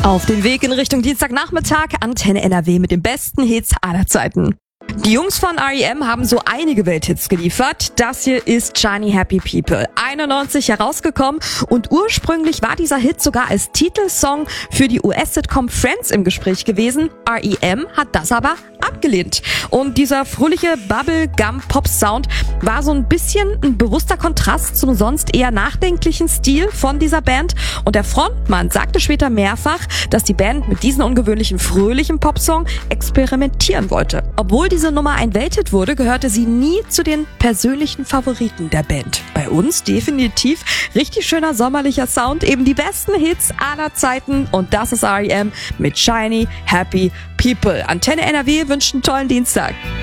Auf den Weg in Richtung Dienstagnachmittag, Antenne NRW mit den besten Hits aller Zeiten. Die Jungs von R.E.M. haben so einige Welthits geliefert. Das hier ist Shiny Happy People, 91 herausgekommen und ursprünglich war dieser Hit sogar als Titelsong für die US-Sitcom Friends im Gespräch gewesen. R.E.M. hat das aber abgelehnt. Und dieser fröhliche Bubblegum-Pop-Sound war so ein bisschen ein bewusster Kontrast zum sonst eher nachdenklichen Stil von dieser Band. Und der Frontmann sagte später mehrfach, dass die Band mit diesem ungewöhnlichen, fröhlichen Popsong experimentieren wollte. Obwohl diese Nummer ein Welthit wurde, gehörte sie nie zu den persönlichen Favoriten der Band. Bei uns definitiv richtig schöner sommerlicher Sound, eben die besten Hits aller Zeiten. Und das ist R.E.M. mit Shiny Happy People. Antenne NRW wünscht einen tollen Dienstag.